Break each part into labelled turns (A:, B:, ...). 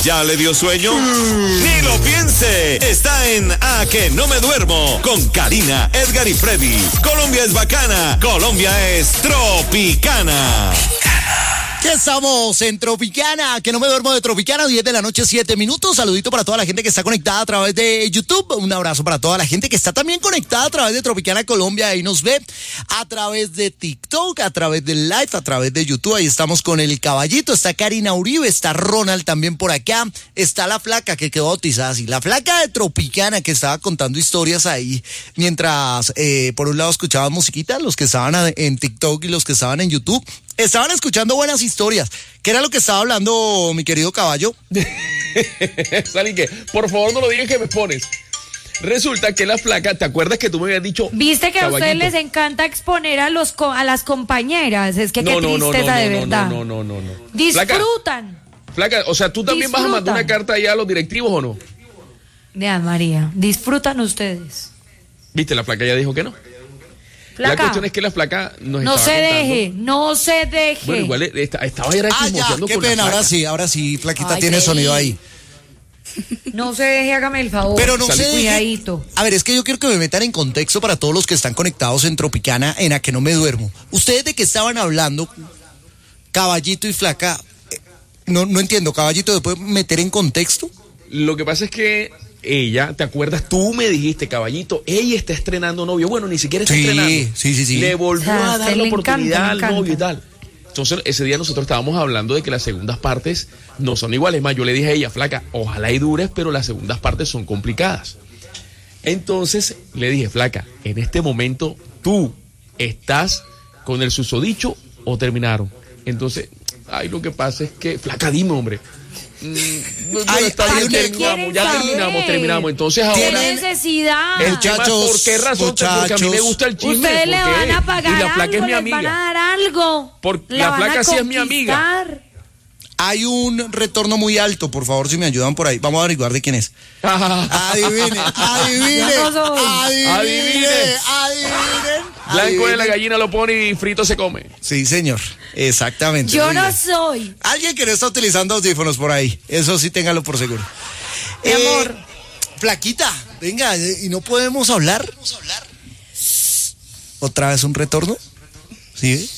A: ¿Ya le dio sueño? Ni lo piense. Está en A que no me duermo con Karina, Edgar y Freddy. Colombia es bacana. Colombia es tropicana.
B: Ya estamos en Tropicana, que no me duermo de Tropicana, 10 de la noche, 7 minutos. Saludito para toda la gente que está conectada a través de YouTube. Un abrazo para toda la gente que está también conectada a través de Tropicana Colombia. Ahí nos ve a través de TikTok, a través del live, a través de YouTube. Ahí estamos con el Caballito, está Karina Uribe, está Ronald también por acá. Está la flaca que quedó bautizada así, la flaca de Tropicana, que estaba contando historias ahí. Mientras, por un lado escuchaban musiquita, los que estaban en TikTok y los que estaban en YouTube. Estaban escuchando buenas historias. ¿Qué era lo que estaba hablando mi querido caballo?
C: Salí que, por favor no lo digas que me pones. Resulta que la flaca, ¿te acuerdas que tú me habías dicho?
D: Viste que
C: Caballito?
D: A ustedes les encanta exponer a las compañeras. Es que qué tristeza de verdad.
C: No.
D: Disfrutan.
C: Flaca, o sea, ¿tú también vas a mandar una carta allá a los directivos o no?
D: Vean, María, disfrutan ustedes.
C: ¿Viste? La flaca ya dijo que no.
D: Flaca,
C: la cuestión es que la flaca nos
D: no
C: estaba
D: se
C: contando.
D: deje, no se deje.
C: Bueno, igual estaba ya chismoseando
B: qué
C: con
B: pena,
C: la flaca.
B: ahora sí, flaquita tiene sonido ahí.
D: No se deje, hágame el favor.
B: Pero no se deje.
D: Cuidadito.
B: A ver, es que yo quiero que me metan en contexto para todos los que están conectados en Tropicana, en A que no me duermo. ¿Ustedes de qué estaban hablando, Caballito y flaca? No entiendo, Caballito, ¿me puede meter en contexto?
C: Lo que pasa es que ella, ¿te acuerdas? Tú me dijiste, Caballito, ella está estrenando novio. Bueno, ni siquiera está estrenando.
B: Sí.
C: Le volvió a dar la oportunidad al novio y
D: encanta.
C: tal. Entonces, ese día nosotros estábamos hablando de que las segundas partes no son iguales. Más, yo le dije a ella, flaca, ojalá y dures, pero las segundas partes son complicadas. Entonces, le dije, flaca, en este momento, ¿tú estás con el susodicho o terminaron? Entonces, lo que pasa es que, flaca, dime, hombre. Terminamos. Entonces
D: ¿qué
C: ahora
D: necesidad?
C: el tema, ¿por qué razón? Porque a mí me gusta el chisme.
D: Ustedes le van a pagar
C: y la flaca
D: algo,
C: es mi
D: les
C: amiga.
D: van a dar algo.
C: Porque la flaca sí es mi amiga.
B: Hay un retorno muy alto, por favor, si me ayudan por ahí. Vamos a averiguar de quién es. Adivinen.
C: Blanco de la gallina lo pone y frito se come.
B: Sí, señor. Exactamente.
D: Yo no soy.
B: Alguien que no está utilizando audífonos por ahí. Eso sí, téngalo por seguro.
D: Mi amor.
B: Flaquita, venga, ¿y no podemos hablar? ¿Otra vez un retorno? ¿Sí?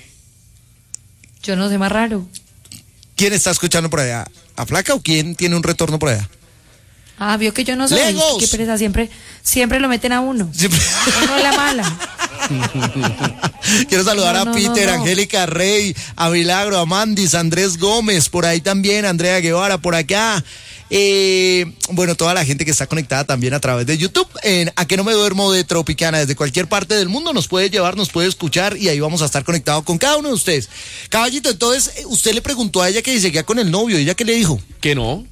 D: Yo no sé, más raro.
B: ¿Quién está escuchando por allá? ¿A Flaca o quién tiene un retorno por allá?
D: Vio que yo no soy.
B: ¡Legos!
D: Qué pereza, siempre lo meten a uno.
B: Siempre.
D: Uno es la mala.
B: Quiero saludar a Peter,
D: no.
B: Angélica Rey, a Milagro, a Mandis, Andrés Gómez, por ahí también, Andrea Guevara, por acá. Bueno, toda la gente que está conectada también a través de YouTube, en A que no me duermo de Tropicana, desde cualquier parte del mundo nos puede llevar, nos puede escuchar y ahí vamos a estar conectados con cada uno de ustedes. Caballito, entonces, usted le preguntó a ella que si seguía con el novio, ¿ella qué le dijo?
C: Que no,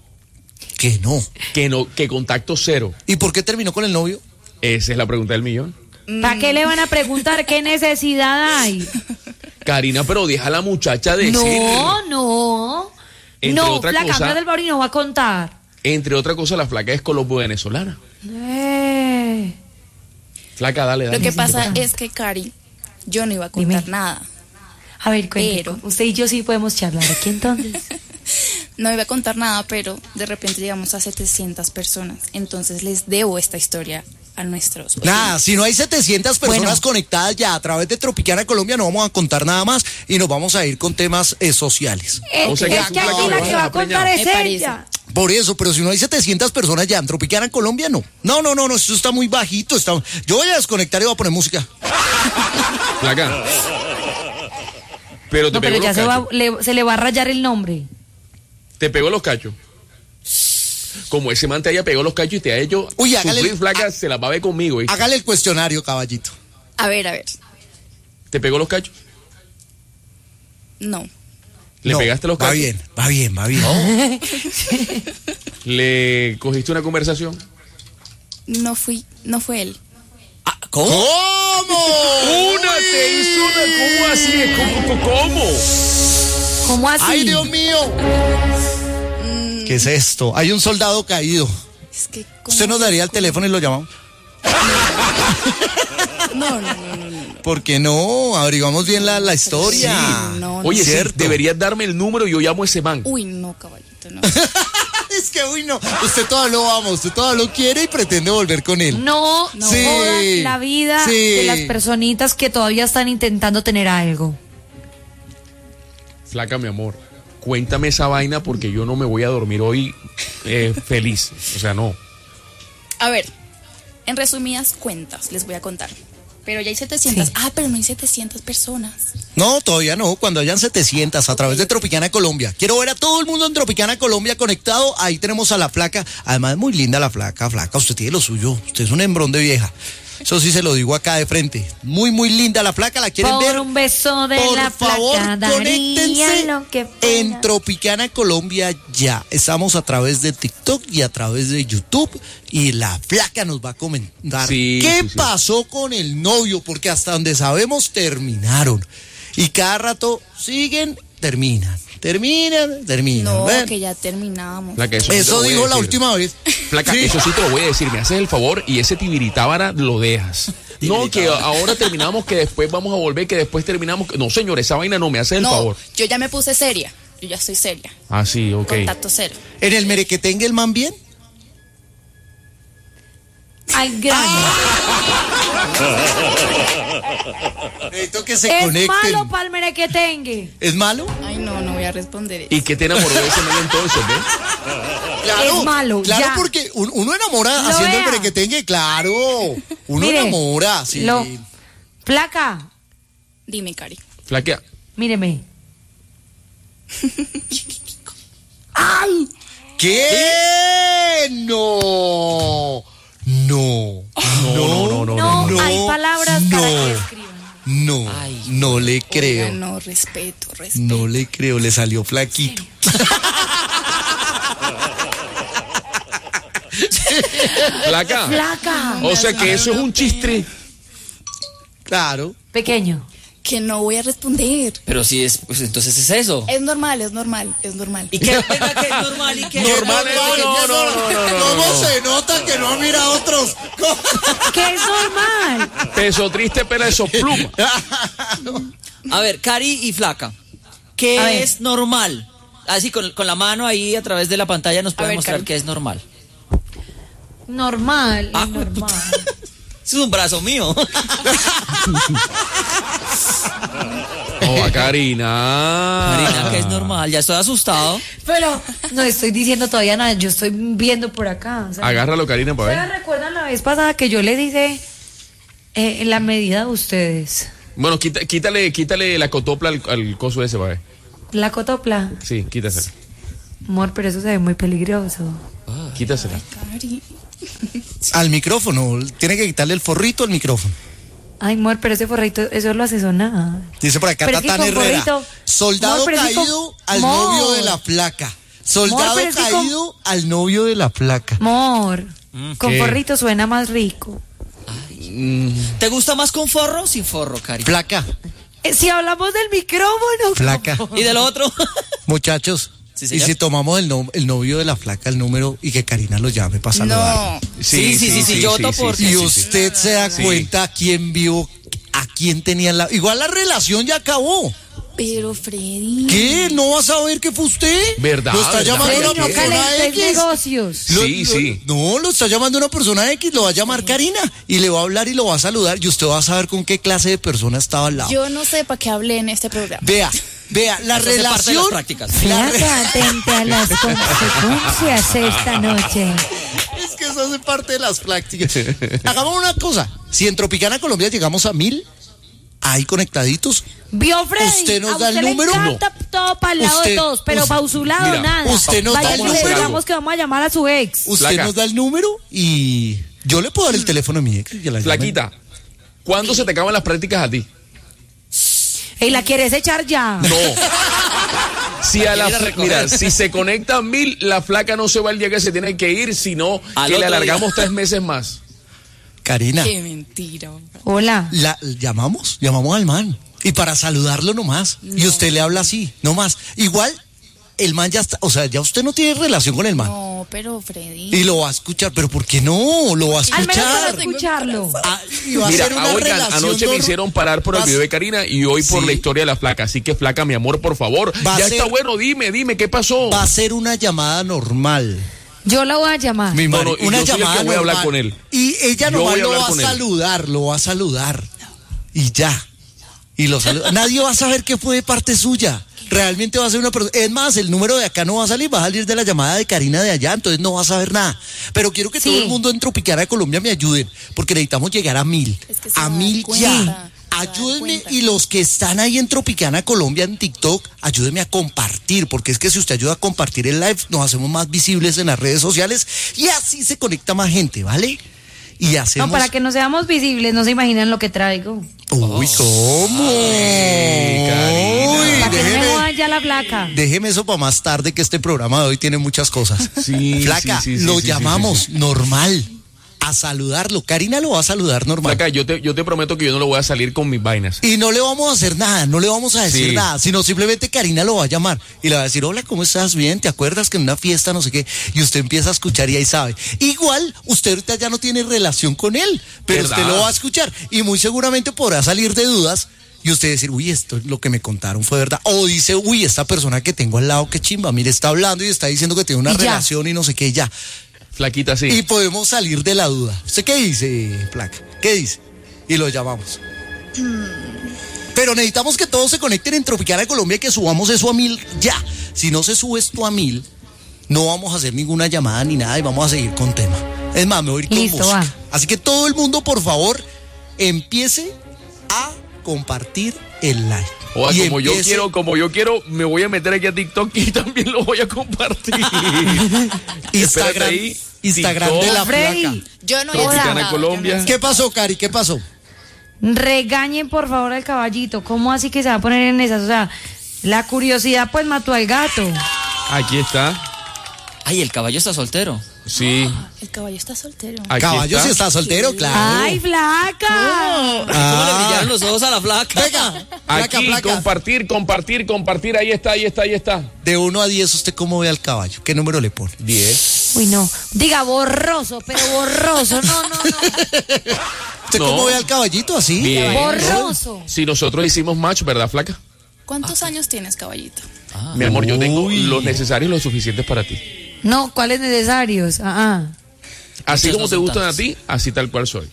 C: que contacto cero.
B: ¿Y por qué terminó con el novio?
C: Esa es la pregunta del millón.
D: ¿Para qué le van a preguntar qué necesidad hay?
C: Karina, pero deja a la muchacha decir.
D: No.
C: Entre
D: No,
C: otra
D: flaca,
C: cosa,
D: Andrés del Bauri no va a contar.
C: Entre otra cosa, la flaca es colombo-venezolana. Flaca, dale.
E: Lo que pasa es que, Cari, yo no iba a contar nada.
D: A ver, cuénteme.
E: Pero
D: Usted y yo sí podemos charlar aquí entonces.
E: No iba a contar nada, pero de repente llegamos a 700 personas. Entonces les debo esta historia a nuestros oyentes.
B: Nada, si no hay 700 personas conectadas ya a través de Tropicana Colombia, no vamos a contar nada más y nos vamos a ir con temas sociales.
C: O sea,
D: Es que aquí la que va a contar es ella.
B: Por eso, pero si no hay 700 personas ya en Tropicana Colombia, no. No, eso está muy bajito. Yo voy a desconectar y voy a poner música.
C: Flaca. Pero te
D: No, pero
C: pegó
D: ya
C: los cachos.
D: se le va a rayar el nombre.
C: Te pegó los cachos. Como ese man te haya pegado los cachos y te ha hecho sufrir, flaca, se las va a ver conmigo. ¿Viste?
B: Hágale el cuestionario, caballito.
E: A ver.
C: ¿Te pegó los cachos?
E: No.
C: ¿Le pegaste los cachos?
B: Va bien.
C: ¿Le cogiste una conversación?
E: No fue él.
B: ¿Cómo?
C: ¡Una te hizo una! ¿Cómo así? ¿Cómo?
D: ¿Cómo así?
B: ¡Ay, Dios mío! ¿Qué es esto? Hay un soldado caído.
E: Es que,
B: ¿Usted nos daría el teléfono y lo llamamos?
E: No.
B: ¿Por qué no? Averiguamos bien la historia.
E: Sí, no.
C: Oye, sí,
B: ¿cierto?
C: deberías darme el número y yo llamo a ese man.
E: Uy, no, caballito, no.
B: Es que, uy, no. Usted todavía lo ama, usted todavía lo quiere y pretende volver con él.
D: No
B: Sí.
D: jodan la vida
B: Sí.
D: de las personitas que todavía están intentando tener algo.
C: Flaca, mi amor, cuéntame esa vaina porque yo no me voy a dormir hoy feliz. O sea, no.
E: A ver, en resumidas cuentas les voy a contar. Pero ya hay 700.
D: Sí.
E: Pero no hay 700 personas.
B: No, todavía no. Cuando hayan 700 a través de Tropicana Colombia. Quiero ver a todo el mundo en Tropicana Colombia conectado. Ahí tenemos a la flaca. Además, es muy linda la flaca. Flaca, usted tiene lo suyo. Usted es un hembrón de vieja. Eso sí se lo digo acá de frente. Muy, muy linda la flaca. ¿La quieren
D: Por
B: ver?
D: un beso de
B: Por
D: la
B: favor,
D: flaca, daría
B: conéctense
D: lo que
B: en
D: fuera.
B: Tropicana Colombia ya. Estamos a través de TikTok y a través de YouTube y la flaca nos va a comentar
C: Sí,
B: qué
C: sí, sí.
B: pasó con el novio, porque hasta donde sabemos terminaron. Y cada rato siguen, terminan.
E: No,
B: Bueno,
E: que ya terminamos.
C: Flaca, sí te
B: eso
C: lo voy a
B: dijo la
C: decir.
B: última vez.
C: Flaca,
B: Sí.
C: eso sí te lo voy a decir. Me haces el favor y ese tibiritábara lo dejas. No, que ahora terminamos, que después vamos a volver, que después terminamos. No, señor, esa vaina no me hace el
E: No,
C: favor.
E: yo ya me puse seria. Yo ya estoy seria.
C: Ah, sí, ok.
E: Contacto cero.
B: ¿En el merequetengue el man bien?
D: Al grano.
B: Necesito que se
D: Es
B: conecten.
D: malo palmere que tenga.
B: ¿Es malo?
E: Ay, no voy a responder.
C: ¿Y qué te enamoró de ese man entonces, ves?
B: Claro,
D: Es malo,
B: claro,
D: ya.
B: porque uno enamora
D: Lo
B: haciendo el
D: vea.
B: merequetengue, claro. Uno
D: Mire,
B: enamora, sí.
D: Flaca,
E: Dime, Cari.
C: Flaca,
D: míreme.
B: ¿Qué? No.
C: no.
D: No, hay palabras para que escriban.
B: No le creo.
E: Oiga, no, respeto.
B: No le creo, le salió flaquito.
C: Flaca.
D: Flaca.
C: O sea que eso es un chiste.
B: Claro.
D: Pequeño.
E: Que no voy a responder.
F: Pero si es, pues entonces es eso.
E: Es normal.
F: ¿Y qué? Venga, que es normal y que
C: Normal, no.
B: ¿Cómo se nota que no mira a otros?
D: Que es normal.
C: Peso triste, pela de sopluma.
F: A ver, Cari y Flaca,
D: A
F: ¿qué
D: ver.
F: es normal? Así con la mano ahí a través de la pantalla nos puede
E: ver,
F: mostrar
E: Cari.
F: qué es normal.
D: Normal,
F: Ah.
D: es normal.
F: Eso es un brazo mío.
C: Oh, a Karina.
F: Marina, que es normal. Ya estoy asustado.
D: Pero no estoy diciendo todavía nada, yo estoy viendo por acá. O sea,
C: Agárralo, Karina, para
D: ¿ustedes
C: ver.
D: recuerdan la vez pasada que yo le dije la medida de ustedes?
C: Bueno, quítale la cotopla al coso ese, para ver.
D: La cotopla.
C: Sí, quítasela.
D: Amor, pero eso se ve muy peligroso.
C: Quítasela.
E: Cari.
B: Al micrófono, tiene que quitarle el forrito al micrófono.
D: Ay, amor, pero ese forrito, eso lo hace sonar.
B: Dice por acá
D: Pero es que
B: Tatán
D: con
B: Herrera.
D: forrito-
B: Soldado
D: Amor, pero es que
B: caído
D: con-
B: al
D: Amor.
B: novio de la flaca. Soldado
D: Amor, pero es que con-
B: caído al novio de la flaca.
D: Amor, con
C: ¿qué?
D: forrito suena más rico.
F: ¿Te gusta más con forro o sin forro, Cari?
B: Flaca,
D: Si hablamos del micrófono.
B: flaca.
F: ¿Y del otro?
B: Muchachos,
F: Sí,
B: y
F: señor.
B: si tomamos el novio de la flaca, el número, y que Karina lo llame para saludar.
E: No.
F: Sí, yo voto por-
B: Y usted se da
C: Sí.
B: cuenta a quién vio, a quién tenía la... Igual la relación ya acabó.
E: Pero Freddy.
B: ¿Qué? ¿No vas a ver que fue usted?
C: ¿Verdad?
B: Lo está
C: ¿Verdad?
B: llamando
D: Freddy,
B: una
D: no
B: persona
D: calentes
B: X.
D: negocios.
C: Sí.
B: No, lo está llamando una persona X, lo va a llamar Karina y le va a hablar y lo va a saludar y usted va a saber con qué clase de persona estaba al lado.
E: Yo no sé para qué hablé en este programa.
B: Vea, la
F: Eso hace parte de las
B: relación...
F: prácticas.
D: Flaca, atente a las consecuencias esta noche.
B: Es que eso hace parte de las prácticas. Hagamos una cosa. Si en Tropicana Colombia llegamos a 1000, ahí conectaditos,
D: ¿Vio, Freddy?
B: ¿Usted nos
D: A
B: da el
D: usted
B: número?
D: le encanta todo para el lado
B: Usted-
D: de todos, pero
B: usted-
D: para su lado
C: mira,
D: nada.
B: usted nos da
D: Vaya
B: el
D: que le
B: número.
D: digamos que vamos a llamar a su ex.
B: usted
C: Flaca.
B: nos da el número y yo le puedo dar el teléfono a mi ex. Que la llame.
C: Flaquita, ¿cuándo se te acaban las prácticas a ti?
D: ¿Y la quieres echar ya?
C: No. Si a la
F: Quiere recoger.
C: mira, si se conectan 1000, la flaca no se va el día que se tiene que ir, sino
F: Al
C: que le
F: otro
C: alargamos
F: día.
C: 3 meses más.
B: Karina,
E: Qué mentira.
D: Hola.
B: llamamos al man. Y para saludarlo nomás. Y usted le habla así, nomás. Igual, el man ya está, o sea, ya usted no tiene relación con el man.
E: No, pero Freddy.
B: Y lo va a escuchar, pero ¿por qué no? Lo va a
D: Al menos para
B: escuchar.
D: escucharlo.
B: Y va a
C: Mira,
B: ser una
C: oigan,
B: relación
C: anoche me hicieron parar por el video de Karina y hoy por
B: Sí.
C: la historia de la flaca. Así que, flaca, mi amor, por favor.
B: Va a
C: Ya
B: ser-
C: está bueno, dime, ¿qué pasó?
B: Va a ser una llamada normal.
D: Yo la voy a llamar.
B: Mi
C: No,
B: madre,
C: no, y
B: una
C: yo soy el
B: llamada
C: que voy a hablar
B: normal.
C: con él.
B: Y ella
C: Yo
B: nomás
C: voy a
B: lo
C: hablar
B: va a
C: con él.
B: saludar, lo va a saludar. Y ya. Y lo saluda. Nadie va a saber que fue de parte suya. Realmente va a ser una persona. Es más, el número de acá no va a salir de la llamada de Karina de allá, entonces no va a saber nada. Pero quiero que
D: Sí.
B: todo el mundo en Tropicana de Colombia me ayuden, porque necesitamos llegar a 1000.
E: Es que se
B: A
E: va a dar
B: 1000
E: cuenta,
B: ya.
E: se va a dar
B: Ayúdenme,
E: cuenta.
B: y los que están ahí en Tropicana Colombia en TikTok, ayúdenme a compartir, porque es que si usted ayuda a compartir el live, nos hacemos más visibles en las redes sociales y así se conecta más gente, ¿vale? Y hacemos...
D: No, para que no seamos visibles, no se imaginan lo que traigo.
B: Uy, ¿cómo?
C: Karina.
B: Uy,
D: Para que no me
B: déjeme,
D: jodan ya la placa.
B: déjeme eso para más tarde, que este programa de hoy tiene muchas cosas.
C: Sí,
B: Flaca,
C: sí,
B: lo
C: sí,
B: llamamos
C: sí.
B: normal, a saludarlo. Karina lo va a saludar normal.
C: Flaca, yo te prometo que yo no lo voy a salir con mis vainas.
B: Y no le vamos a hacer nada, no le vamos a decir
C: Sí.
B: nada, sino simplemente Karina lo va a llamar y le va a decir, hola, ¿cómo estás? Bien, ¿te acuerdas que en una fiesta no sé qué? Y usted empieza a escuchar y ahí sabe. Igual, usted ahorita ya no tiene relación con él, pero
C: ¿Verdad?
B: usted lo va a escuchar y muy seguramente podrá salir de dudas y usted decir, uy, esto es lo que me contaron fue verdad. O dice, uy, esta persona que tengo al lado, qué chimba, mire, está hablando y está diciendo que tiene una
D: Y ya.
B: relación y no sé qué, ya.
C: Flaquita, sí.
B: Y podemos salir de la duda. ¿Usted qué dice, Flaca? ¿Qué dice? Y lo llamamos. Pero necesitamos que todos se conecten en Tropicana de Colombia y que subamos eso a 1000 ya. Si no se sube esto a 1000, no vamos a hacer ninguna llamada ni nada y vamos a seguir con tema. Es más, me voy a ir con
D: Listo,
B: música.
D: va.
B: Así que todo el mundo, por favor, empiece a compartir el live.
C: O
B: Y
C: como
B: empiece-
C: yo quiero, me voy a meter aquí a TikTok y también lo voy a compartir. Espérate
B: Instagram,
C: ahí,
B: Instagram
C: TikTok,
B: de la
D: Freddy.
B: Flaca.
E: Yo no he
C: Tropicana
E: nada,
C: Colombia.
E: yo no he
B: ¿Qué pasó, Cari? ¿Qué pasó?
D: Regañen por favor al caballito. ¿Cómo así que se va a poner en esas? O sea, la curiosidad pues mató al gato.
C: Aquí está.
F: Ay, el caballo está soltero.
C: Sí.
E: El caballo está soltero.
C: Aquí
B: Caballo si está soltero, claro.
D: ¡Ay, flaca!
F: ¿Cómo le brillaron los ojos a la flaca?
B: Venga,
C: Aquí, compartir. Ahí está.
B: De 1 a 10, ¿usted cómo ve al caballo? ¿Qué número le pone?
C: 10.
D: Uy, no. Diga borroso, pero borroso. No.
B: ¿Usted
C: No.
B: cómo ve al caballito así?
C: Bien.
D: Borroso.
C: Si nosotros hicimos match, ¿verdad, flaca?
E: ¿Cuántos años tienes, caballito?
C: Mi amor, yo tengo
B: Uy.
C: los necesarios y los suficientes para ti.
D: No, ¿cuáles necesarios?
C: Así
F: Muchos
C: como
F: no
C: te
F: son
C: gustan a
F: tantos.
C: ti, así tal cual soy.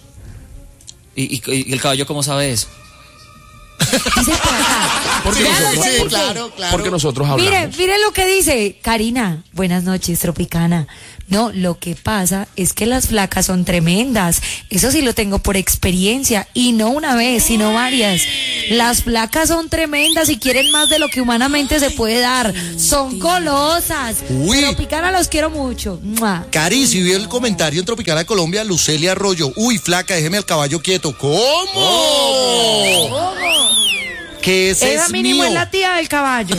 F: ¿Y el caballo cómo sabe eso?
D: Dice por acá.
C: Porque
D: Vean lo
C: nosotros,
D: que
B: sí,
D: dice.
B: claro.
C: porque nosotros hablamos.
D: Mire lo que dice Karina. Buenas noches, Tropicana. No, lo que pasa es que las flacas son tremendas. Eso sí lo tengo por experiencia. Y no una vez, sino varias. Las flacas son tremendas y quieren más de lo que humanamente se puede dar. Son golosas.
B: Uy.
D: Tropicana los quiero mucho. ¡Mua!
B: Cari, si vio el comentario en Tropicana de Colombia, Lucelia Arroyo. Uy, flaca, déjeme al caballo quieto. ¿Cómo? Que ese
D: Esa
B: es
D: mínimo
B: mío.
D: es la tía del caballo.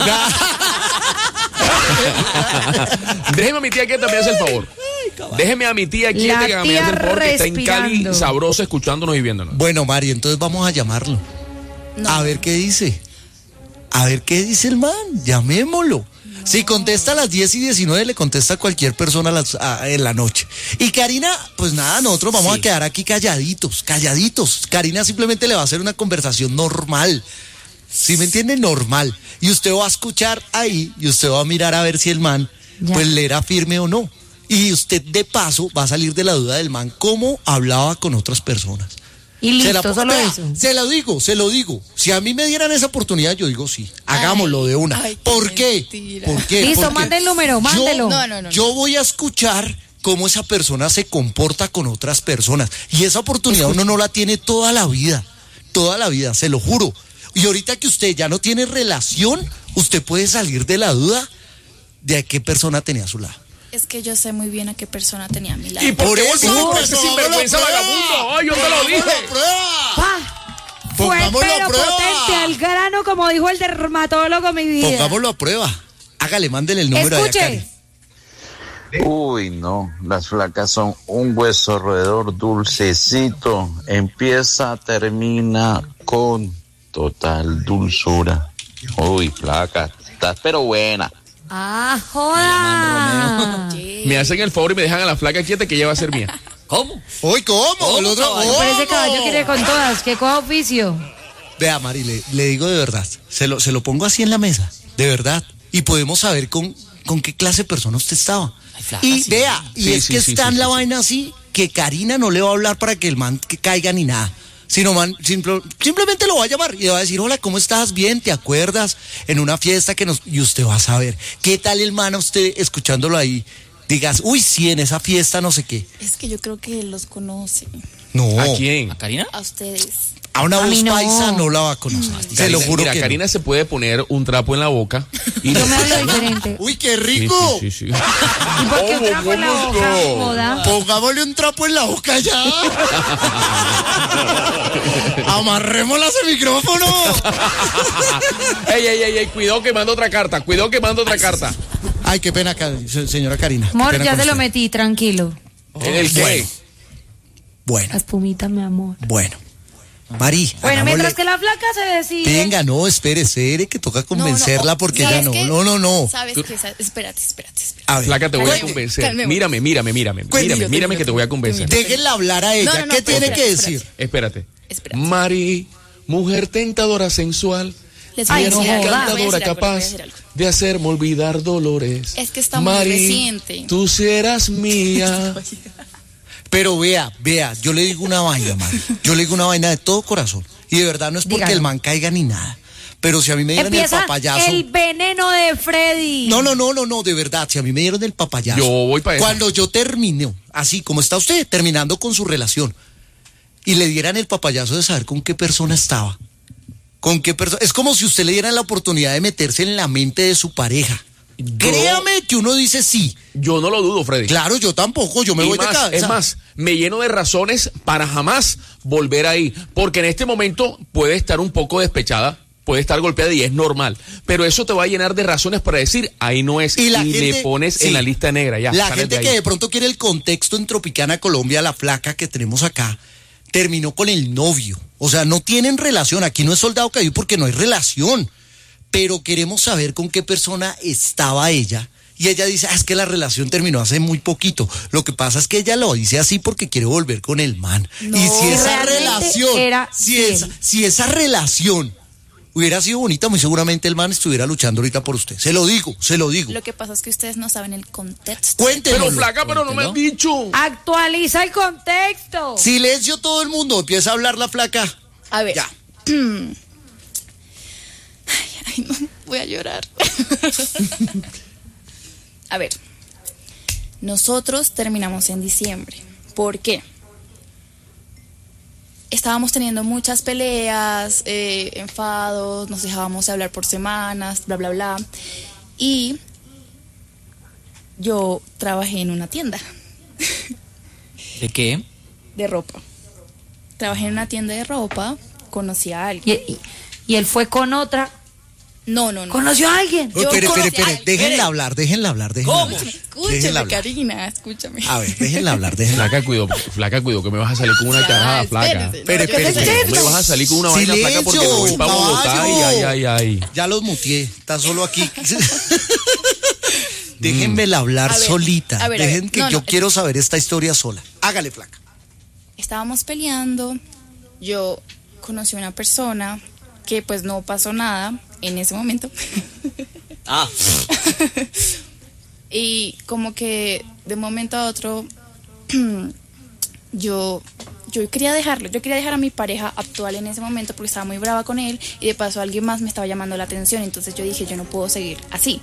C: Déjeme a mi tía quieta, me hace el favor. Déjeme a mi tía quieta que me
D: tía
C: hace el favor, que está en Cali,
D: respirando.
C: sabrosa, escuchándonos y viéndonos.
B: Bueno, Mari, entonces vamos a llamarlo.
E: No.
B: A ver qué dice. A ver qué dice el man. Llamémoslo. Si contesta a las 10 y 19, le contesta a cualquier persona en la noche. Y Karina, pues nada, nosotros vamos a quedar aquí calladitos. Karina simplemente le va a hacer una conversación normal. ¿Sí me entiende? Normal. Y usted va a escuchar ahí y usted va a mirar a ver si el man,
D: Ya.
B: pues le era firme o no. Y usted de paso va a salir de la duda del man cómo hablaba con otras personas.
D: Y
B: Se la
D: listo,
B: po-
D: solo
B: vea,
D: eso.
B: Se lo digo. Si a mí me dieran esa oportunidad, yo digo sí. Hagámoslo de una.
E: ay, qué
B: ¿Por qué?
E: mentira.
B: ¿Por qué?
D: Listo,
B: Porque
D: mande el número, mándelo.
E: No.
B: Yo voy a escuchar cómo esa persona se comporta con otras personas. Y esa oportunidad uno no la tiene toda la vida, se lo juro. Y ahorita que usted ya no tiene relación, usted puede salir de la duda de a qué persona tenía a su lado.
E: Es que yo sé muy bien a qué persona tenía a mi lado.
C: ¿Y por
B: Por
C: qué
B: eso,
C: volviste con
B: pues,
C: ese
B: pongámoslo a
C: sinvergüenza
B: prueba.
C: vagabundo? ¡Ay, yo te lo dije!
D: ¡Pa! Fue
B: Pongámoslo a
D: pero
B: prueba.
D: potente al grano, como dijo el dermatólogo, mi vida.
B: Pongámoslo a prueba. Hágale, mándele el número
D: Escuche.
B: a Cari.
G: Uy, no, las flacas son un hueso roedor dulcecito. Empieza, termina con total dulzura. Uy, flaca, estás pero buena.
D: ¡Ah, joda!
E: Oye,
C: Me hacen el favor y me dejan a la flaca quieta que ella va a ser mía.
F: ¿Cómo?
B: Uy, ¿cómo?
F: ¿Cómo,
B: El otro,
F: caballo?
B: ¿cómo?
D: Pero ese caballo quiere con todas, que coja oficio.
B: Vea, Mari, le digo de verdad, se lo pongo así en la mesa, de verdad, y podemos saber con qué clase de persona usted estaba.
F: Ay, flaca,
B: Y
F: sí.
B: vea, y
C: Sí,
B: es
C: sí,
B: que
C: sí,
B: está en
C: sí,
B: la
C: sí,
B: vaina así, que Karina no le va a hablar para que el man que caiga ni nada. Sino simplemente lo va a llamar y le va a decir, hola, ¿cómo estás? Bien, ¿te acuerdas? En una fiesta y usted va a saber. ¿Qué tal el man a usted escuchándolo ahí? Digas, uy, sí, en esa fiesta no sé qué.
E: Es que yo creo que él los conoce.
B: No.
C: ¿A quién?
F: ¿A Karina?
E: A ustedes.
B: A una
D: A
B: voz
D: mí no.
B: paisa no la va a conocer. Se lo juro
C: Mira,
B: que no.
C: Karina se puede poner un trapo en la boca. Y
D: Yo me hablo diferente.
B: Uy, qué
C: Sí,
B: rico.
C: sí, sí, sí.
D: ¿Y por qué un trapo en la boca? Joda.
B: Pongámosle un trapo en la boca ya. Amarrémosla a ese micrófono.
C: Ey, cuidado que mando otra carta,
B: Ay, qué pena, señora Karina. Qué
D: Amor,
B: pena
D: ya
B: con
D: te lo
B: usted.
D: metí, tranquilo.
C: ¿El qué?
B: Bueno,
D: La espumita, mi amor.
B: bueno. Mari,
D: Bueno,
B: hagámosle-
D: mientras que la flaca se decide.
B: Venga, no, espere, que toca convencerla porque ella
E: ¿sabes
B: no.
E: qué?
B: No.
E: ¿Sabes qué? Espérate.
B: A ver,
C: Flaca, te voy a
E: Cálmeme,
C: convencer.
E: cálmeme.
C: Mírame,
E: Cuéntame,
C: que te voy a convencer.
B: déjenla hablar a ella.
E: No,
B: ¿Qué tiene
E: espérate,
B: que
E: espérate.
B: decir?
C: Espérate.
E: Espérate.
C: Mari, mujer tentadora, sensual,
E: Les voy a
D: Ay,
E: decir
D: no
E: algo,
D: jodas.
E: les voy a
C: encantadora,
E: decir algo, les voy a
C: capaz
E: decir algo.
C: de hacerme olvidar dolores.
E: Es que está muy
C: Mari,
E: reciente.
C: tú serás mía.
B: Pero vea, yo le digo una vaina, Mari. Yo le digo una vaina de todo corazón. Y de verdad no es porque
D: Dígalo.
B: el man caiga ni nada. Pero si a mí me dieron el
D: Empieza
B: papayazo.
D: el veneno de Freddy.
B: No, de verdad, si a mí me dieron el papayazo.
C: Yo voy para eso.
B: Cuando yo terminé, así como está usted, terminando con su relación, y le dieran el papayazo de saber con qué persona estaba. Con qué persona. Es como si usted le dieran la oportunidad de meterse en la mente de su pareja. Créame que uno dice sí.
C: Yo no lo dudo, Freddy.
B: Claro, yo tampoco, yo me
C: Y
B: voy de
C: más,
B: cabeza.
C: es más, me lleno de razones para jamás volver ahí. Porque en este momento puede estar un poco despechada, puede estar golpeada y es normal. Pero eso te va a llenar de razones para decir, ahí no es.
B: Y la
C: le
B: gente-
C: pones
B: sí.
C: en la lista negra. Ya,
B: La
C: sales
B: gente
C: de
B: que
C: ahí.
B: de pronto quiere el contexto en Tropicana Colombia, la flaca que tenemos acá, terminó con el novio. O sea, no tienen relación. Aquí no es soldado caído porque no hay relación. Pero queremos saber con qué persona estaba ella. Y ella dice, es que la relación terminó hace muy poquito. Lo que pasa es que ella lo dice así porque quiere volver con el man.
E: No.
B: Y si esa
D: Realmente
B: relación,
D: era
B: si esa relación hubiera sido bonita, muy seguramente el man estuviera luchando ahorita por usted. Se lo digo.
E: Lo que pasa es que ustedes no saben el contexto.
B: Cuéntenos.
C: Pero flaca, pero no me has dicho.
D: Actualiza el contexto.
B: Silencio todo el mundo, empieza a hablar la flaca.
E: A ver.
B: Ya.
E: Ay, no, voy a llorar. A ver, nosotros terminamos en diciembre. ¿Por qué? Estábamos teniendo muchas peleas, enfados, nos dejábamos de hablar por semanas, bla, bla, bla. Y yo trabajé en una tienda
F: ¿De qué?
E: de ropa. Trabajé en una tienda de ropa, conocí a alguien.
D: Y él fue con otra.
E: No.
D: ¿Conoció a alguien?
E: Yo
B: Espere,
E: conocí a-
B: déjenla hablar.
F: ¿Cómo?
B: Déjenla
E: Escúchame,
B: hablar.
E: Karina, escúchame.
B: A ver, déjenla hablar.
C: Flaca, cuidado, que me vas a salir con una
E: Ya,
C: carajada, flaca.
E: espérese.
B: Espere.
C: Me vas a salir con una vaina flaca porque me voy para
B: Silencio,
C: Bogotá.
B: caballo.
C: Ay.
B: Ya los muteé, está solo aquí. Déjenmela hablar
E: A ver,
B: solita.
E: a ver,
B: Dejen que
E: no,
B: yo
E: no,
B: quiero saber esta historia sola. Hágale, flaca.
E: Estábamos peleando, yo conocí a una persona que pues no pasó nada en ese momento.
F: Ah,
E: Y como que de un momento a otro yo quería dejarlo, yo quería dejar a mi pareja actual en ese momento porque estaba muy brava con él y de paso alguien más me estaba llamando la atención, entonces yo dije, yo no puedo seguir así.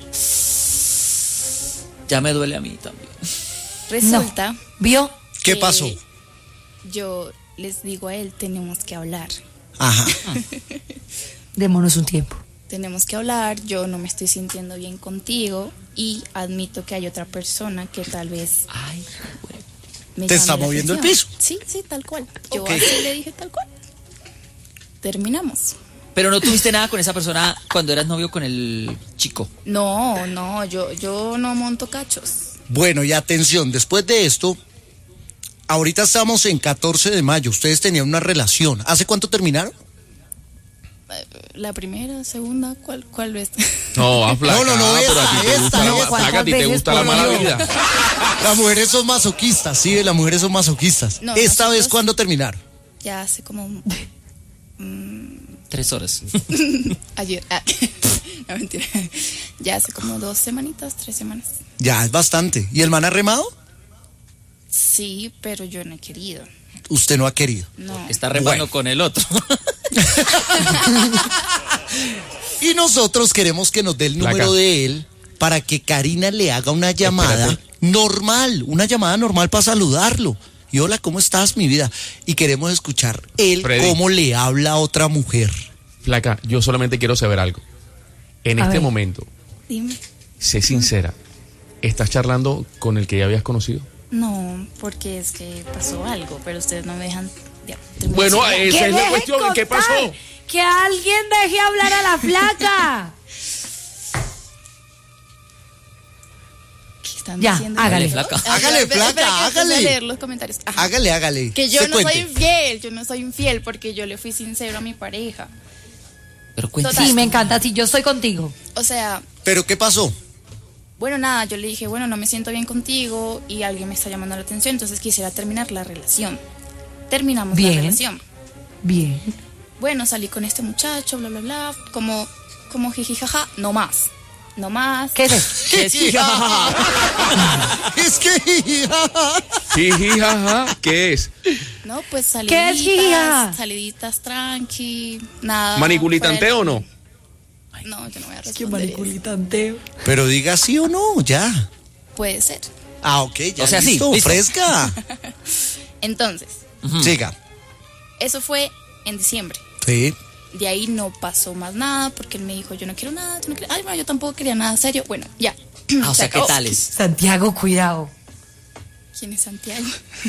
F: ya me duele a mí también.
E: Resulta
D: ¿Vio?
B: ¿Qué
E: que
B: pasó?
E: yo les digo a él, tenemos que hablar.
B: Ajá.
D: Démonos un tiempo.
E: Tenemos que hablar, yo no me estoy sintiendo bien contigo y admito que hay otra persona que tal vez
F: Ay,
E: me
B: ¿Te
E: llame
B: está
E: la
B: moviendo el
E: atención.
B: piso?
E: Sí, tal cual. Yo
B: Ok.
E: así le dije tal cual. Terminamos.
F: pero no tuviste nada con esa persona cuando eras novio con el chico.
E: No, yo no monto cachos.
B: Bueno, y atención, después de esto, ahorita estamos en 14 de mayo. Ustedes tenían una relación. ¿Hace cuánto terminaron?
E: La primera, segunda, ¿cuál es?
C: No, a Flaca.
B: No,
C: pero a ti te
B: esta,
C: gusta la-
B: esta.
C: Flaca, a ti te gusta la mala vida.
B: Las mujeres son masoquistas, sí, las mujeres son masoquistas.
E: No,
B: Esta
E: nosotros-
B: vez, ¿cuándo terminaron?
E: Ya hace como
F: 3 horas.
E: ayer. No, mentira. Ya hace como 2 semanitas, 3 semanas.
B: Ya, es bastante. ¿Y el man ha remado?
E: Sí, pero yo no he querido.
B: Usted no ha querido.
E: No.
F: Está remando
B: Bueno.
F: con el otro.
B: Y nosotros queremos que nos dé el
C: Flaca.
B: número de él para que Karina le haga una llamada normal, una llamada normal para saludarlo. Y hola, ¿cómo estás, mi vida? Y queremos escuchar él
C: Freddy.
B: cómo le habla a otra mujer.
C: Flaca, yo solamente quiero saber algo. En
D: A
C: este
D: ver.
C: momento,
E: Dime.
C: sé sincera, ¿estás charlando con el que ya habías conocido?
E: No, porque es que pasó algo, pero ustedes no me dejan. Ya, terminar.
C: Bueno,
E: Sí,
C: esa es la
D: dejen
C: cuestión. ¿Qué
D: contar,
C: pasó?
D: Que alguien deje hablar a la flaca.
E: ¿qué están
D: Ya,
E: diciendo?
D: hágale,
F: flaca.
B: Hágale,
E: Espera,
B: flaca,
E: que empecé
B: hágale.
E: a leer los comentarios. Ajá.
B: Hágale.
E: Que yo
B: Se
E: no soy
B: cuente.
E: infiel, yo no soy infiel porque yo le fui sincero a mi pareja.
F: Pero cuéntame.
E: Total.
D: Sí, me encanta, sí, yo estoy contigo.
E: O sea,
B: ¿Pero qué pasó?
E: bueno, nada, yo le dije, bueno, no me siento bien contigo y alguien me está llamando la atención, entonces quisiera terminar la relación. Terminamos
D: Bien.
E: la relación.
D: Bien.
E: Bueno, salí con este muchacho, bla, bla, bla, como jiji, jaja, no más. No más.
D: ¿Qué es eso?
B: Es que...
C: Jijijaja, ¿qué es?
E: No, pues
D: ¿Qué es jija?
E: saliditas tranqui, nada.
C: ¿Maniculitanteo o no?
E: No, yo no voy a responder eso.
D: Maniculitanteo.
B: Pero diga sí o no, ya.
E: Puede ser.
B: Ah, ok, ya
F: O sea, sí,
B: listo,
F: listo.
B: fresca.
E: Entonces,
B: Siga.
E: eso fue en diciembre.
B: Sí.
E: De ahí no pasó más nada porque él me dijo, yo no quiero nada, tú no quieres. Ay, bueno, yo tampoco quería nada serio. Bueno, ya.
F: Ah, o sea, ¿qué
E: acabó.
F: tales?
D: Santiago, cuidado.
E: ¿Quién es Santiago?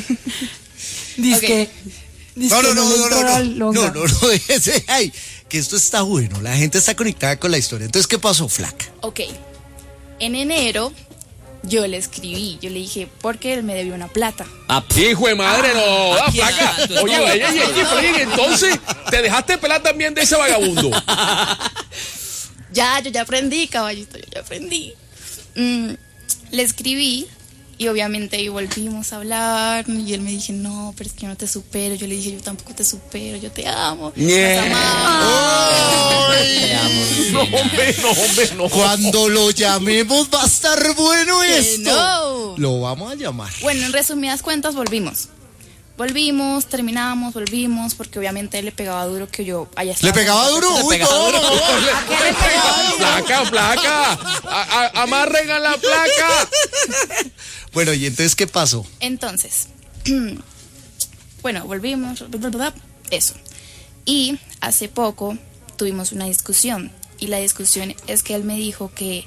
D: Dice
B: No, déjese, ay, que esto está bueno, la gente está conectada con la historia. Entonces, ¿qué pasó, flaca?
E: Ok. En enero yo le escribí, yo le dije, porque él me debió una plata.
F: Ah,
C: Hijo de madre, no.
F: ¿a quién?
C: Flaca.
F: ¿A tu
C: Oye,
F: esposa?
C: oye, entonces, ¿te dejaste pelar también de ese vagabundo?
E: Ya, yo ya aprendí, caballito, yo ya aprendí. Le escribí y obviamente ahí volvimos a hablar y él me dije, no, pero es que yo no te supero. Yo le dije, yo tampoco te supero, yo te amo.
C: Yeah.
E: Nos amamos.
F: te amo,
C: No, no.
B: Cuando lo llamemos va a estar bueno
E: Que
B: esto.
E: no.
B: Lo vamos a llamar.
E: Bueno, en resumidas cuentas, volvimos, terminamos, volvimos, porque obviamente él le pegaba duro que yo haya estado.
B: ¿Le pegaba duro?
F: ¿Le
B: Uy,
F: pegaba
B: no,
F: duro?
B: no, no.
C: Placa. Amarren a la placa.
B: Bueno, ¿y entonces qué pasó?
E: Entonces, bueno, volvimos, bla, bla, bla, eso. Y hace poco tuvimos una discusión, y la discusión es que él me dijo que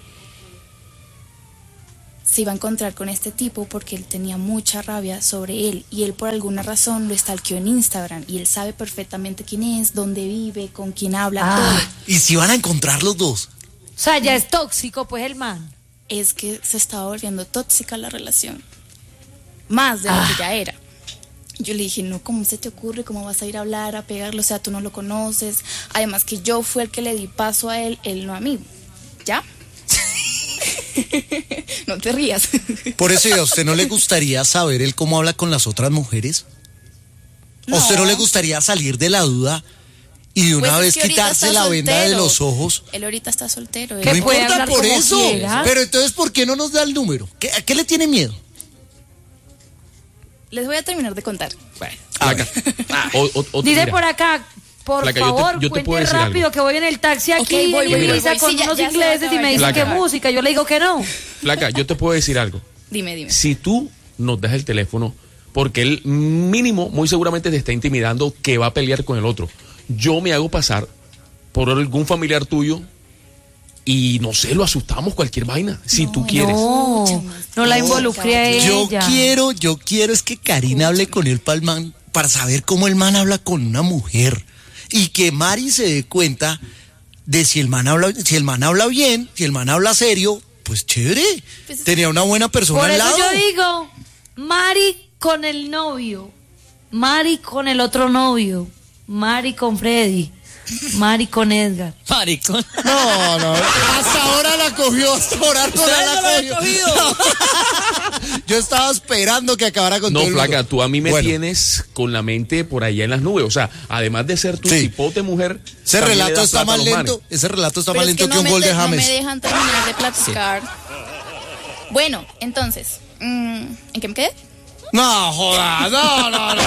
E: se iba a encontrar con este tipo porque él tenía mucha rabia sobre él, y él por alguna razón lo stalkeó en Instagram, y él sabe perfectamente quién es, dónde vive, con quién habla, todo.
B: ¿Y si van a encontrar los dos?
D: O sea, ya es tóxico, pues, el man.
E: Es que se estaba volviendo tóxica la relación, más de lo que ya era. Yo le dije, no, ¿cómo se te ocurre? ¿Cómo vas a ir a hablar, a pegarlo? O sea, tú no lo conoces. Además que yo fui el que le di paso a él no a mí. ¿Ya? No te rías.
B: Por eso, ¿y a usted no le gustaría saber él cómo habla con las otras mujeres? ¿A usted no le gustaría salir de la duda y de una
E: Pues es
B: vez
E: que ahorita
B: quitarse
E: está
B: la venda de
E: soltero.
B: los ojos?
E: Él ahorita está soltero.
D: ¿Qué
B: No
D: puede
B: importa
D: hablar
B: por
D: como
B: eso.
D: quiera?
B: Pero entonces, ¿por qué no nos da el número? ¿A qué le tiene miedo?
E: Les voy a terminar de contar.
C: Placa.
D: Dice
C: Mira,
D: por acá, por
C: Flaca,
D: favor,
C: yo te puedo
D: cuente
C: decir
D: rápido
C: algo.
D: que voy en el taxi aquí
E: Ok, voy,
D: en
E: voy,
D: Ibiza
E: voy.
D: con
E: Sí, ya
D: unos
E: se va a
D: ingleses y me
E: acabar,
D: dicen
C: ya.
D: que música. Yo le digo que no.
C: Flaca, yo te puedo decir algo.
E: Dime.
C: Si tú nos das el teléfono, porque él mínimo, muy seguramente te está intimidando que va a pelear con el otro. Yo me hago pasar por algún familiar tuyo y no sé, lo asustamos, cualquier vaina, si tú quieres.
D: No la involucré a ella.
B: Yo quiero es que Karina hable con él para saber cómo el man habla con una mujer. Y que Mari se dé cuenta de si el man habla bien, si el man habla serio, pues chévere.
E: Pues,
B: Tenía una buena persona
D: Por
B: al
D: eso
B: lado.
D: yo digo, Mari con el novio, Mari con el otro novio, Mari con Freddy. Mari con Edgar.
F: Maricón.
B: No. Hasta ahora la cogió, hasta ahora no
F: ¿Ustedes no
B: la
F: lo habían
B: cogió.
F: cogido?
B: Yo estaba esperando que acabara con
C: No,
B: todo el mundo.
C: flaca, tú a mí me
B: Bueno,
C: tienes con la mente por allá en las nubes. O sea, además de ser tu
B: Sí.
C: cipote mujer,
B: ese
C: también le
B: relato
C: das
B: está
C: plata a
B: más
C: los manes.
B: lento. Ese relato está
E: Pero
B: más
E: es
B: lento que un
E: me
B: gol de
E: no
B: James.
E: me dejan terminar de platicar. Bueno, entonces, ¿en qué me quedé?
B: No, joda, no.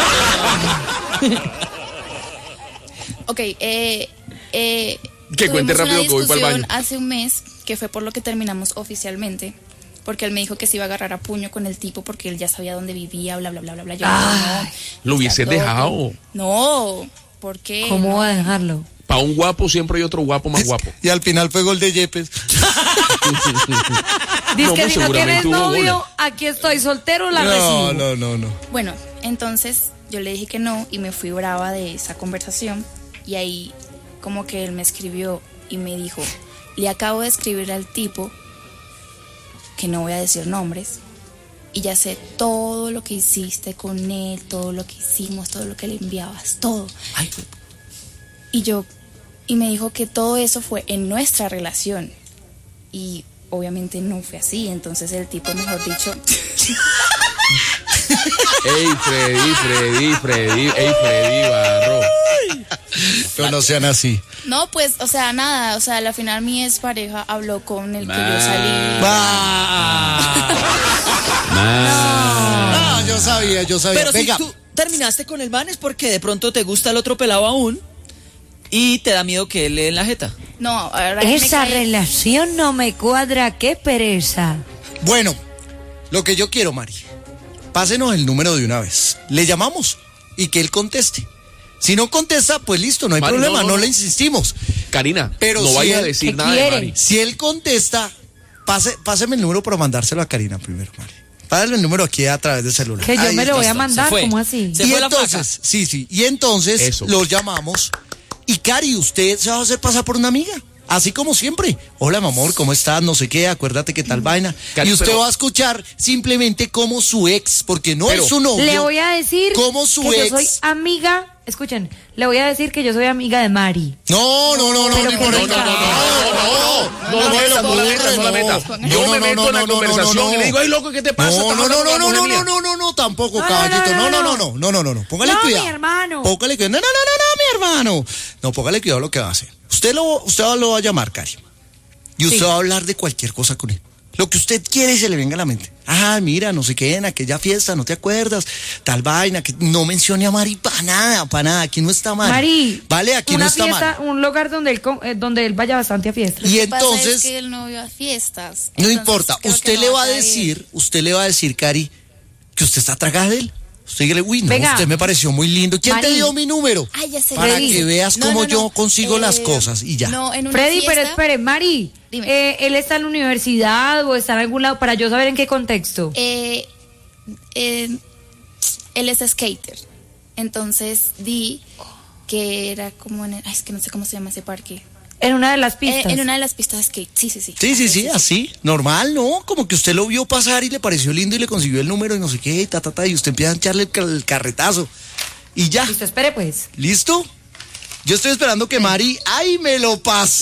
E: Ok,
C: Que
E: tuvimos
C: cuente rápido
E: una
C: que voy para el
E: discusión
C: baño.
E: hace un mes, que fue por lo que terminamos oficialmente, porque él me dijo que se iba a agarrar a puño con el tipo porque él ya sabía dónde vivía, bla, bla, bla, bla, bla. Yo no,
C: Lo hubieses
E: estás loco.
C: dejado.
E: No, ¿por qué?
D: ¿Cómo
E: No.
D: va a dejarlo?
C: Para un guapo siempre hay otro guapo más guapo.
B: Y al final fue gol de Yepes.
D: Dice
C: No,
D: que
C: pues
D: si no
C: seguramente
D: tienes
C: hubo
D: novio,
C: goles.
D: aquí estoy soltero, la recibo.
B: No.
E: Bueno, entonces yo le dije que no y me fui brava de esa conversación y ahí como que él me escribió y me dijo, le acabo de escribir al tipo, que no voy a decir nombres, y ya sé todo lo que hiciste con él, todo lo que hicimos, todo lo que le enviabas, todo.
F: Ay,
E: Y me dijo que todo eso fue en nuestra relación y obviamente no fue así, entonces el tipo, mejor dicho...
C: Ey, Freddy Barro.
B: No sean así.
E: No, pues, o sea, nada, o sea, al final mi expareja habló con el que yo salí.
B: No, yo sabía.
F: Pero
B: Venga,
F: si tú terminaste con el man es porque de pronto te gusta el otro pelado aún y te da miedo que él le den la jeta.
E: No, ahora que me
D: Esa
E: cae-
D: relación no me cuadra, qué pereza.
B: bueno, lo que yo quiero, Mari, pásenos el número de una vez. Le llamamos y que él conteste. Si no contesta, pues listo, no hay
C: Mari,
B: problema,
C: no.
B: no le insistimos.
C: Karina,
B: Pero
C: no
B: si
C: vayas a
B: él-
C: decir
D: ¿qué
C: nada
D: quiere?
C: de Mari.
B: Si él contesta, páseme el número para mandárselo a Karina primero, Mari. Pásale el número aquí a través del celular.
D: Que yo
B: Ahí
D: me lo voy
B: está.
D: a mandar,
F: fue.
D: ¿cómo así?
F: Se
B: Y
F: fue la
B: entonces, sí, y entonces
C: Eso.
B: los llamamos. Y Cari, usted se va a hacer pasar por una amiga. Así como siempre. Hola, mi amor, ¿cómo estás? No sé qué, acuérdate que tal vaina.
C: Cari,
B: y usted
C: pero-
B: va a escuchar simplemente como su ex, porque no
C: Pero-
B: es su novio.
D: Le voy a decir
B: como su
D: que
B: ex.
D: yo soy amiga, escuchen, le voy a decir que yo soy amiga de Mari.
B: No,
D: Pero
B: ni
D: que
B: por
D: no,
B: ahí.
C: No la metas, no la metas. Yo me meto en la conversación y le digo, ay, loco, ¿qué te pasa? Estás hablando con la mujer mía.
B: No, tampoco,
D: No,
B: caballito.
D: no.
B: No. Póngale
D: No,
B: cuidado.
D: mi hermano.
B: Póngale cuidado. No, mi hermano. No, póngale cuidado lo que va a hacer. Usted lo va a llamar, Cari. Y usted
D: Sí.
B: va a hablar de cualquier cosa con él. Lo que usted quiere y se le venga a la mente. Ah, mira, no sé qué, en aquella fiesta, ¿no te acuerdas? Tal vaina, que no mencione a Mari para nada. Aquí no está Mari.
D: Mari,
B: Vale, aquí
D: una
B: no está
D: fiesta,
B: Mari.
D: un lugar donde él vaya bastante a fiestas.
B: Y
E: Lo que pasa
B: entonces,
E: es que él no iba a fiestas.
B: no
E: entonces
B: importa,
E: creo que
B: usted
E: no
B: le va a
E: ir.
B: decir, Cari, que usted está tragada de él. Usted dígale, uy, no,
D: Venga.
B: usted me pareció muy lindo. ¿Quién te
D: Mari.
B: dio mi número?
E: Ay, ya sé.
B: Para
D: Freddy.
B: que veas
E: No,
B: cómo
E: no,
B: yo
E: no.
B: consigo las cosas y ya.
E: No, en una
D: Freddy,
E: fiesta,
D: pero espere, Mari,
E: Dime.
D: ¿él está en la universidad o está en algún lado para yo saber en qué contexto?
E: él es skater. Entonces di que era como en es que no sé cómo se llama ese parque.
D: En una de las pistas.
E: En una de las pistas de skate. Sí.
B: Sí, así, normal, ¿no? Como que usted lo vio pasar y le pareció lindo y le consiguió el número y no sé qué, y usted empieza a echarle el carretazo. Y ya,
D: Listo, espere pues.
B: ¿listo? Yo estoy esperando que Mari... ¡Ay, me lo pasó!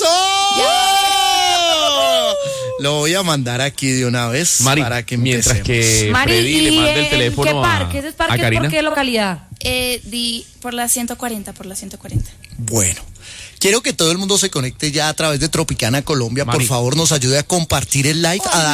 B: Lo voy a mandar aquí de una vez
C: Mari,
B: para que
C: mientras
B: empecemos.
C: que
D: Mari,
C: Freddy le
D: ¿y
C: manda el
D: en
C: teléfono
D: qué parque? ¿Ese
C: a
D: parque es
C: Karina.
D: por qué localidad?
E: Di por la 140.
B: Bueno, quiero que todo el mundo se conecte ya a través de Tropicana Colombia. Por
C: Mari.
B: favor, nos ayude a compartir el live, a